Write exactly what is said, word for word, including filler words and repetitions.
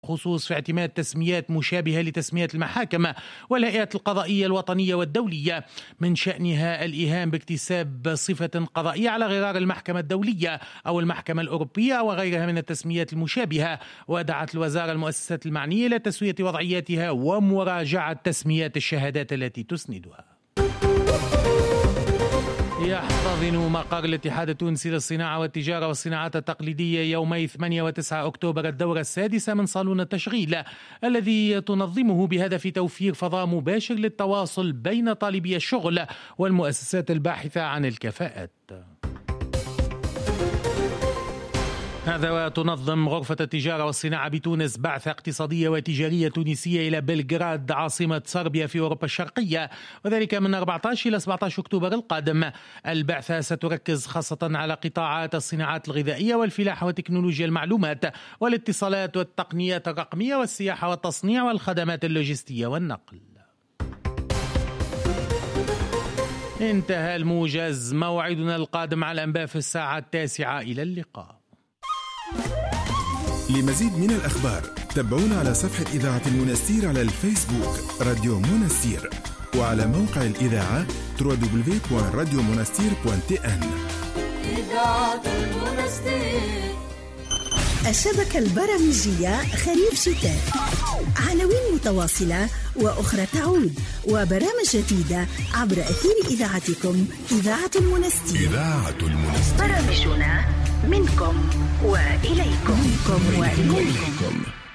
خصوص في اعتماد تسميات مشابهة لتسميات المحاكم والهيئات القضائية الوطنية والدولية من شأنها الإيهام باكتساب صفة قضائية على غرار المحكمة الدولية أو المحكمة الأوروبية وغيرها من التسميات المشابهة. ودعت الوزارة المؤسسات المعنية إلى تسوية وضعياتها ومراجعة تسميات الشهادات التي تسندها. يحتضن مقر الاتحاد التونسي للصناعة والتجارة والصناعات التقليدية يومي ثمانية وتسعة أكتوبر الدورة السادسة من صالون التشغيل الذي تنظمه بهدف توفير فضاء مباشر للتواصل بين طالبي الشغل والمؤسسات الباحثة عن الكفاءات. هذا وتنظم غرفة التجارة والصناعة بتونس بعثة اقتصادية وتجارية تونسية إلى بلغراد عاصمة صربيا في أوروبا الشرقية، وذلك من أربعة عشر إلى سبعة عشر أكتوبر القادم. البعثة ستركز خاصة على قطاعات الصناعات الغذائية والفلاحة وتكنولوجيا المعلومات والاتصالات والتقنيات الرقمية والسياحة والتصنيع والخدمات اللوجستية والنقل. انتهى الموجز، موعدنا القادم على الأنباء في الساعة التاسعة. إلى اللقاء. لمزيد من الأخبار تابعونا على صفحة إذاعة المنستير على الفيسبوك راديو منستير، وعلى موقع الإذاعة دبليو دبليو دبليو دوت راديو منستير دوت تي إن. إذاعة المنستير، الشبكة البرامجية خريف شتاء، عناوين متواصلة وأخرى تعود، وبرامج جديدة عبر أثير إذاعتكم إذاعة المنستير. إذاعة المنستير، برامجنا منكم وإليكم. منكم وإليكم.